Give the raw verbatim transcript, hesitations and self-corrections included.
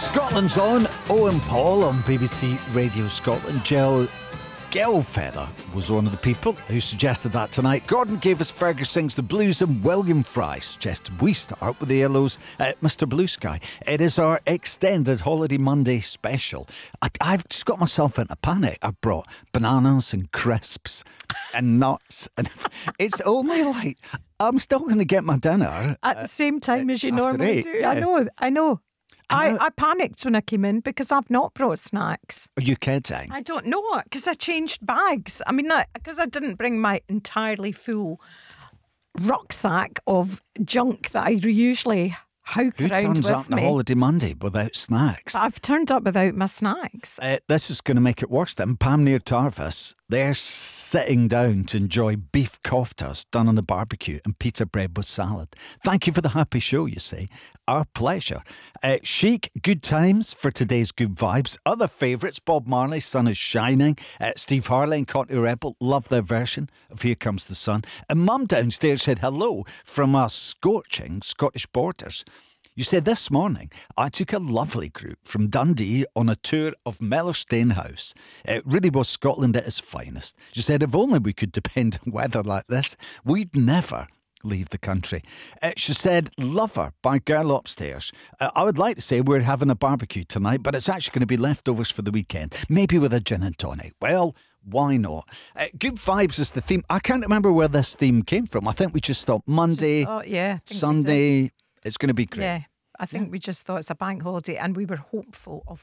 Scotland's on. Owen Paul on B B C Radio Scotland. Jill Gelfeather was one of the people who suggested that tonight. Gordon gave us Fergus Sings the Blues, and William Fry suggested we start with the Yellows at Mister Blue Sky. It is our extended Holiday Monday special. I, I've just got myself into panic. I brought bananas and crisps and nuts, and it's only like I'm still going to get my dinner at the same time uh, as you normally eight, do. yeah. I know, I know. I, I panicked when I came in because I've not brought snacks. Are you kidding? I don't know, because I changed bags. I mean, because I didn't bring my entirely full rucksack of junk that I usually howk Who around turns with up on me. a Holiday Monday without snacks? I've turned up without my snacks. Uh, this is going to make it worse then. Pam near Tarvis, they're sitting down to enjoy beef koftas done on the barbecue and pita bread with salad. Thank you for the happy show, you say. Our pleasure. Uh, Chic, good times for today's good vibes. Other favourites, Bob Marley, Sun is Shining. Uh, Steve Harley and Courtney Rebel, love their version of Here Comes the Sun. And Mum downstairs said hello from our scorching Scottish borders. You said this morning, I took a lovely group from Dundee on a tour of Mellerstane House. It really was Scotland at its finest. She said, if only we could depend on weather like this, we'd never leave the country. Uh, she said, Lover by Girl Upstairs. Uh, I would like to say we're having a barbecue tonight, but it's actually going to be leftovers for the weekend. Maybe with a gin and tonic. Well, why not? Uh, good vibes is the theme. I can't remember where this theme came from. I think we just thought Monday, oh, yeah, Sunday. It's going to be great. Yeah, I think yeah. we just thought it's a bank holiday and we were hopeful of